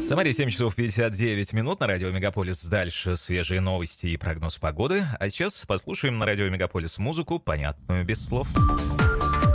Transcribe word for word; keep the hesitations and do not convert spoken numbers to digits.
Самаре семь часов пятьдесят девять минут, на радио Мегаполис. Дальше свежие новости и прогноз погоды. А сейчас послушаем на радио Мегаполис музыку, понятную без слов.